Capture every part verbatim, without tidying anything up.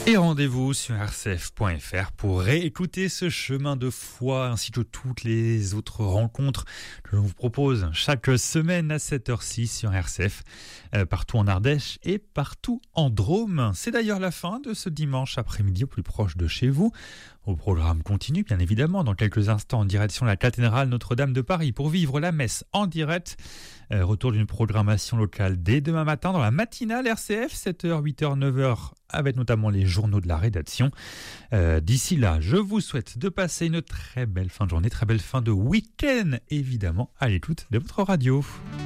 Et rendez-vous sur r c f point f r pour réécouter ce chemin de foi ainsi que toutes les autres rencontres que l'on vous propose chaque semaine à cette heure-ci sur R C F, euh, partout en Ardèche et partout en Drôme. C'est d'ailleurs la fin de ce dimanche après-midi au plus proche de chez vous. Au programme continue, bien évidemment, dans quelques instants en direction de la cathédrale Notre-Dame de Paris pour vivre la messe en direct. Euh, retour d'une programmation locale dès demain matin dans la matinale R C F, sept heures, huit heures, neuf heures, avec notamment les journaux de la rédaction. Euh, d'ici là, je vous souhaite de passer une très belle fin de journée, très belle fin de week-end, évidemment, à l'écoute de votre radio.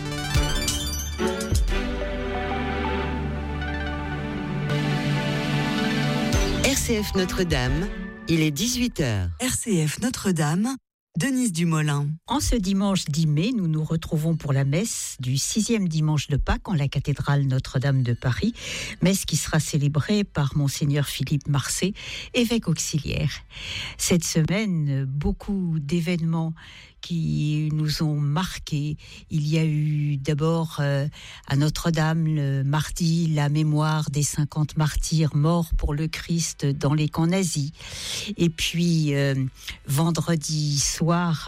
R C F Notre-Dame, il est dix-huit heures. R C F Notre-Dame, Denise Dumoulin. En ce dimanche dix mai, nous nous retrouvons pour la messe du sixième dimanche de Pâques en la cathédrale Notre-Dame de Paris, messe qui sera célébrée par Monseigneur Philippe Marcet, évêque auxiliaire. Cette semaine, beaucoup d'événements qui nous ont marqués. Il y a eu d'abord euh, à Notre-Dame le mardi la mémoire des cinquante martyrs morts pour le Christ dans les camps nazis. Et puis euh, vendredi soir,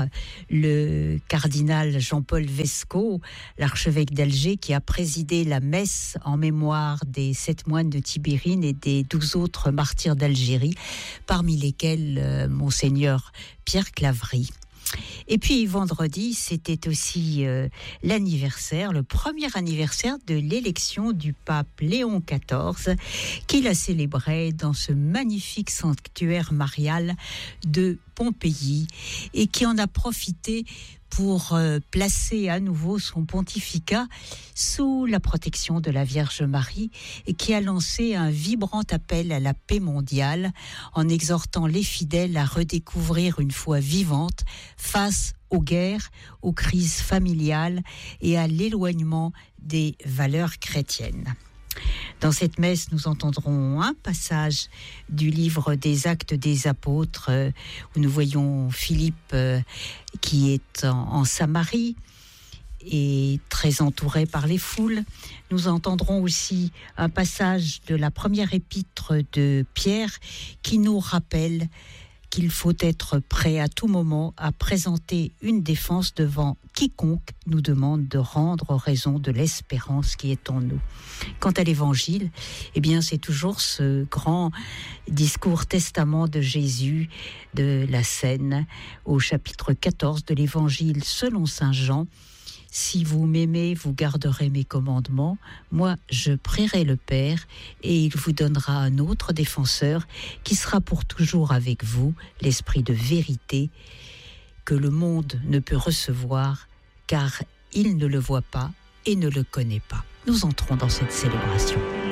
le cardinal Jean-Paul Vesco, l'archevêque d'Alger, qui a présidé la messe en mémoire des sept moines de Tibérine et des douze autres martyrs d'Algérie, parmi lesquels euh, Monseigneur Pierre Claverie. Et puis vendredi, c'était aussi euh, l'anniversaire, le premier anniversaire de l'élection du pape Léon quatorze, qu'il a célébré dans ce magnifique sanctuaire marial de Pompéi et qui en a profité pour euh, placer à nouveau son pontificat sous la protection de la Vierge Marie et qui a lancé un vibrant appel à la paix mondiale en exhortant les fidèles à redécouvrir une foi vivante face aux guerres, aux crises familiales et à l'éloignement des valeurs chrétiennes. Dans cette messe, nous entendrons un passage du livre des Actes des Apôtres euh, où nous voyons Philippe euh, qui est en, en Samarie et très entouré par les foules. Nous entendrons aussi un passage de la première épître de Pierre qui nous rappelle qu'il faut être prêt à tout moment à présenter une défense devant quiconque nous demande de rendre raison de l'espérance qui est en nous. Quant à l'Évangile, eh bien, c'est toujours ce grand discours testament de Jésus de la Seine au chapitre quatorze de l'Évangile selon saint Jean. Si vous m'aimez, vous garderez mes commandements. Moi, je prierai le Père et il vous donnera un autre défenseur qui sera pour toujours avec vous, l'Esprit de vérité que le monde ne peut recevoir car il ne le voit pas et ne le connaît pas. Nous entrons dans cette célébration.